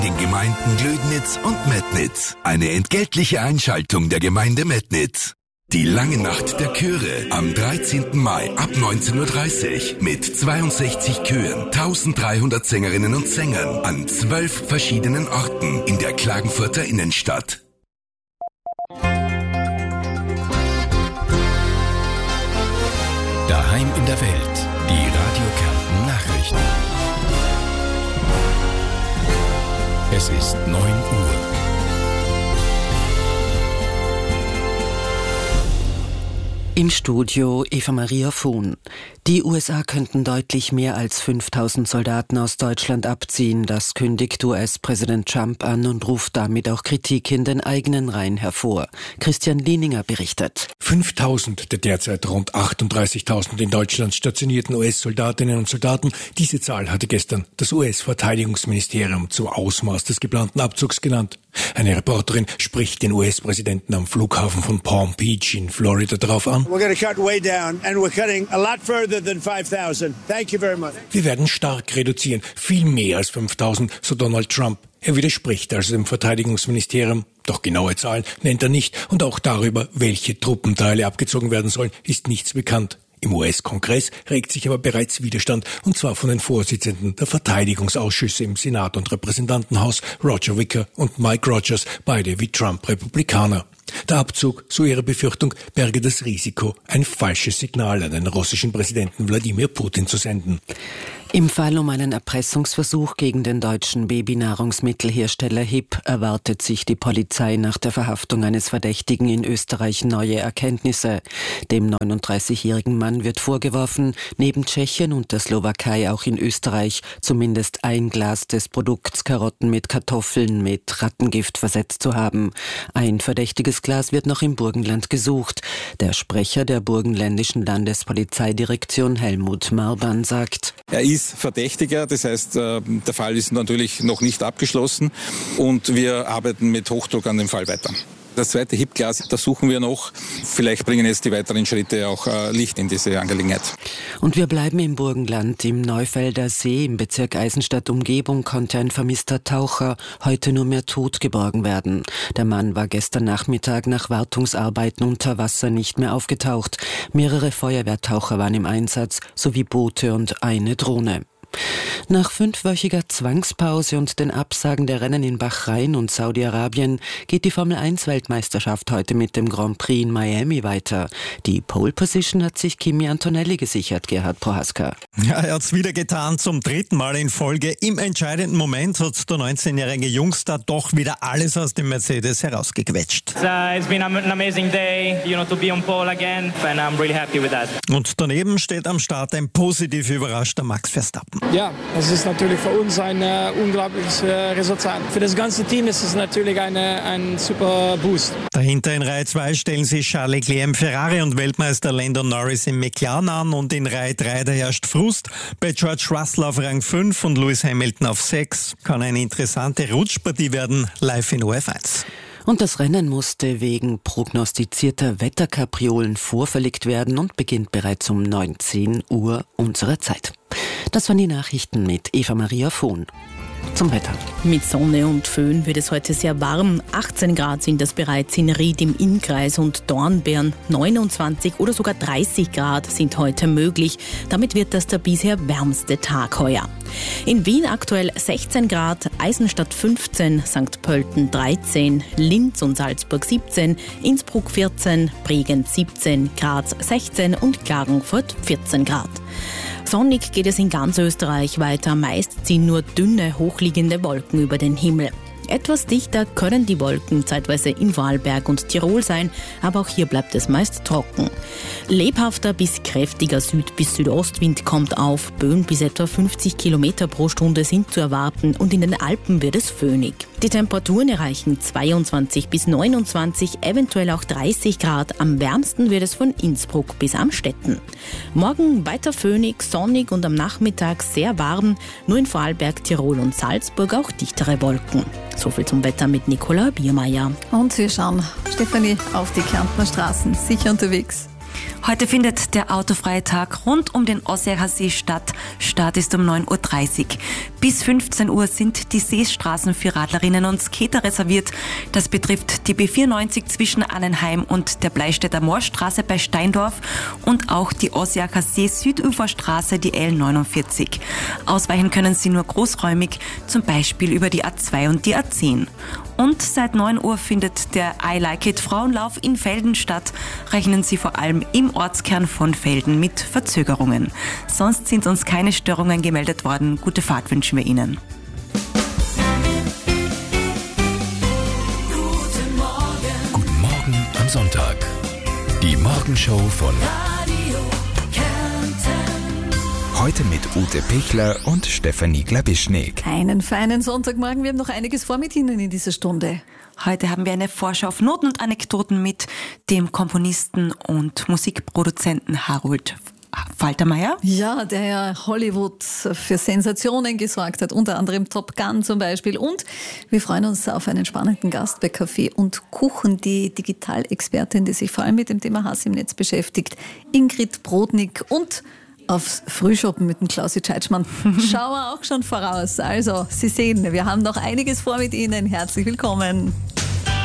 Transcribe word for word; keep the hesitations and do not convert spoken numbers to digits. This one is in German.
den Gemeinden Glödnitz und Metnitz. Eine entgeltliche Einschaltung der Gemeinde Metnitz. Die lange Nacht der Chöre am dreizehnten Mai ab neunzehn Uhr dreißig mit zweiundsechzig Chören, eintausenddreihundert Sängerinnen und Sängern an zwölf verschiedenen Orten in der Klagenfurter Innenstadt. Daheim in der Welt, die Radio Kärnten Nachrichten. Es ist neun Uhr. Im Studio Eva Maria Fuhn. Die U S A könnten deutlich mehr als fünftausend Soldaten aus Deutschland abziehen. Das kündigt U S-Präsident Trump an und ruft damit auch Kritik in den eigenen Reihen hervor. Christian Lieninger berichtet. fünftausend der derzeit rund achtunddreißigtausend in Deutschland stationierten U S-Soldatinnen und Soldaten. Diese Zahl hatte gestern das U S-Verteidigungsministerium zum Ausmaß des geplanten Abzugs genannt. Eine Reporterin spricht den U S-Präsidenten am Flughafen von Palm Beach in Florida darauf an. We're going to cut way down and we're cutting a lot further than five thousand. Thank you very much. Wir werden stark reduzieren, viel mehr als fünftausend, so Donald Trump. Er widerspricht also dem Verteidigungsministerium. Doch genaue Zahlen nennt er nicht und auch darüber, welche Truppenteile abgezogen werden sollen, ist nichts bekannt. Im U S-Kongress regt sich aber bereits Widerstand, und zwar von den Vorsitzenden der Verteidigungsausschüsse im Senat und Repräsentantenhaus, Roger Wicker und Mike Rogers, beide wie Trump Republikaner. Der Abzug, so ihre Befürchtung, berge das Risiko, ein falsches Signal an den russischen Präsidenten Wladimir Putin zu senden. Im Fall um einen Erpressungsversuch gegen den deutschen Babynahrungsmittelhersteller H I P erwartet sich die Polizei nach der Verhaftung eines Verdächtigen in Österreich neue Erkenntnisse. Dem neununddreißigjährigen Mann wird vorgeworfen, neben Tschechien und der Slowakei auch in Österreich zumindest ein Glas des Produkts Karotten mit Kartoffeln mit Rattengift versetzt zu haben. Ein verdächtiges Glas wird noch im Burgenland gesucht. Der Sprecher der burgenländischen Landespolizeidirektion Helmut Marban sagt: Er ist Verdächtiger, das heißt, der Fall ist natürlich noch nicht abgeschlossen und wir arbeiten mit Hochdruck an dem Fall weiter. Das zweite H I P-Glas, das suchen wir noch. Vielleicht bringen jetzt die weiteren Schritte auch Licht in diese Angelegenheit. Und wir bleiben im Burgenland. Im Neufelder See im Bezirk Eisenstadt-Umgebung konnte ein vermisster Taucher heute nur mehr tot geborgen werden. Der Mann war gestern Nachmittag nach Wartungsarbeiten unter Wasser nicht mehr aufgetaucht. Mehrere Feuerwehrtaucher waren im Einsatz, sowie Boote und eine Drohne. Nach fünfwöchiger Zwangspause und den Absagen der Rennen in Bahrain und Saudi-Arabien geht die Formel eins Weltmeisterschaft heute mit dem Grand Prix in Miami weiter. Die Pole Position hat sich Kimi Antonelli gesichert, Gerhard Prohaska. Ja, er hat's wieder getan, zum dritten Mal in Folge. Im entscheidenden Moment hat der neunzehnjährige Jungstar doch wieder alles aus dem Mercedes herausgequetscht. Uh, it's been an amazing day, you know, to be on pole again, and I'm really happy with that. Und daneben steht am Start ein positiv überraschter Max Verstappen. Ja, das ist natürlich für uns ein äh, unglaubliches äh, Resultat. Für das ganze Team ist es natürlich eine, ein super Boost. Dahinter in Reihe zwei stellen sich Charles Leclerc im Ferrari und Weltmeister Lando Norris im McLaren an, und in Reihe drei da herrscht Frust. Bei George Russell auf Rang fünf und Lewis Hamilton auf sechs. Kann eine interessante Rutschpartie werden, live in O F eins. Und das Rennen musste wegen prognostizierter Wetterkapriolen vorverlegt werden und beginnt bereits um neunzehn Uhr unserer Zeit. Das waren die Nachrichten mit Eva Maria Fuhn. Zum Wetter. Mit Sonne und Föhn wird es heute sehr warm. achtzehn Grad sind es bereits in Ried im Innkreis und Dornbirn. neunundzwanzig oder sogar dreißig Grad sind heute möglich. Damit wird das der bisher wärmste Tag heuer. In Wien aktuell sechzehn Grad, Eisenstadt fünfzehn, Sankt Pölten dreizehn, Linz und Salzburg siebzehn, Innsbruck vierzehn, Bregenz siebzehn, Graz sechzehn und Klagenfurt vierzehn Grad. Sonnig geht es in ganz Österreich weiter. Meist ziehen nur dünne, hochliegende Wolken über den Himmel. Etwas dichter können die Wolken zeitweise in Vorarlberg und Tirol sein, aber auch hier bleibt es meist trocken. Lebhafter bis kräftiger Süd- bis Südostwind kommt auf. Böen bis etwa fünfzig Kilometer pro Stunde sind zu erwarten und in den Alpen wird es föhnig. Die Temperaturen erreichen zweiundzwanzig bis neunundzwanzig, eventuell auch dreißig Grad. Am wärmsten wird es von Innsbruck bis Amstetten. Morgen weiter föhnig, sonnig und am Nachmittag sehr warm. Nur in Vorarlberg, Tirol und Salzburg auch dichtere Wolken. So viel zum Wetter mit Nicola Biermeier. Und wir schauen, Stefanie, auf die Kärntner Straßen. Sicher unterwegs. Heute findet der autofreie Tag rund um den Osseacher See statt. Start ist um neun Uhr dreißig. Bis fünfzehn Uhr sind die Seestraßen für Radlerinnen und Skater reserviert. Das betrifft die B vierundneunzig zwischen Annenheim und der Bleistädter Moorstraße bei Steindorf und auch die Osseacher See Süduferstraße, die L neunundvierzig. Ausweichen können Sie nur großräumig, zum Beispiel über die A zwei und die A zehn. Und seit neun Uhr findet der I Like It Frauenlauf in Velden statt. Rechnen Sie vor allem im Ortskern von Velden mit Verzögerungen. Sonst sind uns keine Störungen gemeldet worden. Gute Fahrt wünschen wir Ihnen. Guten Morgen. Guten Morgen am Sonntag. Die Morgenshow von Radio Kärnten. Heute mit Ute Pichler und Stefanie Glabischnik. Einen feinen Sonntagmorgen. Wir haben noch einiges vor mit Ihnen in dieser Stunde. Heute haben wir eine Vorschau auf Noten und Anekdoten mit dem Komponisten und Musikproduzenten Harold Faltermeier. Ja, der ja Hollywood für Sensationen gesorgt hat, unter anderem Top Gun zum Beispiel. Und wir freuen uns auf einen spannenden Gast bei Kaffee und Kuchen, die Digitalexpertin, die sich vor allem mit dem Thema Hass im Netz beschäftigt, Ingrid Brodnik, und aufs Frühschoppen mit dem Klausi Tscheitschmann schauen wir auch schon voraus. Also, Sie sehen, wir haben noch einiges vor mit Ihnen. Herzlich willkommen.